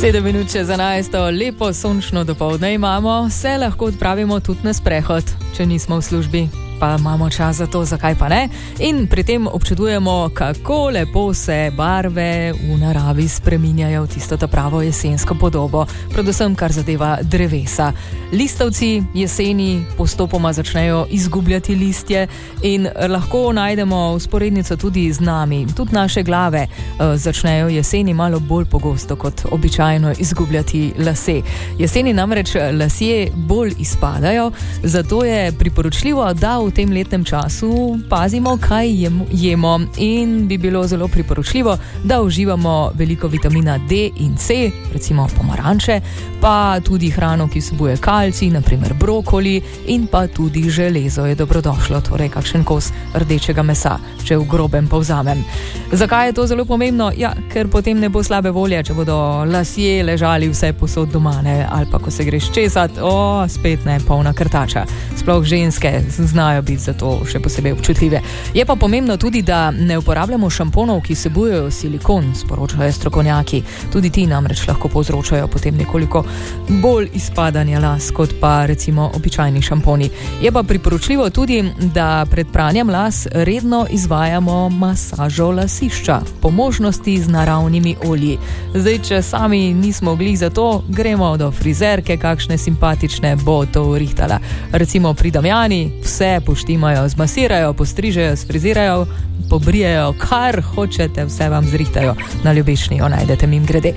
7 minut čez 11, lepo sončno dopoldne imamo, se lahko odpravimo tudi na sprehod, če nismo v službi. Pa imamo čas za to, zakaj pa ne. In pri tem občudujemo, kako lepo se barve v naravi spreminjajo v tisto ta pravo jesensko podobo, predvsem kar zadeva drevesa. Listavci jeseni postopoma začnejo izgubljati listje in lahko najdemo vzporednico tudi z nami. Tudi naše glave začnejo jeseni malo bolj pogosto kot običajno izgubljati lase. Jeseni namreč lasje bolj izpadajo, zato je priporočljivo, da v tem letnem času pazimo, kaj jemo, in bi bilo zelo priporočljivo, da uživamo veliko vitamina D in C, recimo pomaranče, pa tudi hrano, ki vsebuje kalcij, naprimer brokoli, in pa tudi železo je dobrodošlo, torej kakšen kos rdečega mesa, če v grobem povzamem. Zakaj je to zelo pomembno? Ja, ker potem ne bo slabe volje, če bodo lasje ležali vse posod doma, ne? Ali pa ko se greš česat, spet ne, polna krtača. Sploh ženske znajo biti za to še posebej občutljive. Je pa pomembno tudi, da ne uporabljamo šamponov, ki vsebujejo silikon, sporočajo strokovnjaki. Tudi ti namreč lahko povzročajo potem nekoliko bolj izpadanja las, kot pa recimo običajni šamponi. Je pa priporočljivo tudi, da pred pranjem las redno izvajamo masažo lasišča, po možnosti z naravnimi olji. Zdaj, če sami nismo glih za to, gremo do frizerke, kakšne simpatične bo to urihtala. Recimo pri Damjani vse poštimajo, zmasirajo, postrižejo, sfrizirajo, pobrijejo, kar hočete, vse vam zrihtajo. Na Ljubešnijo najdete mimogrede.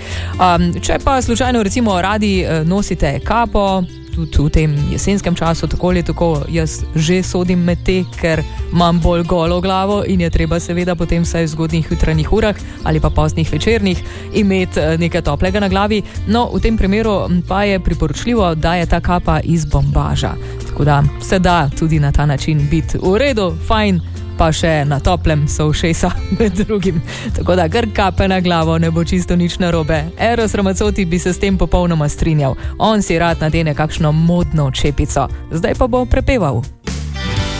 Če pa slučajno recimo radi nosite kapo, tudi v tem jesenskem času, tako ali tako jaz že sodim med te, ker imam bolj golo glavo in je treba seveda potem vsaj v zgodnjih jutranjih urah ali pa poznih večernih imeti nekaj toplega na glavi. No, v tem primeru pa je priporočljivo, da je ta kapa iz bombaža. Tako da se da tudi na ta način biti v redu, fajn, pa še na toplem so ušesa med drugim. Tako da kar kape na glavo, ne bo čisto nič narobe. Eros Ramazzotti bi se s tem popolnoma strinjal. On si rad nadene kakšno modno čepico. Zdaj pa bo prepeval.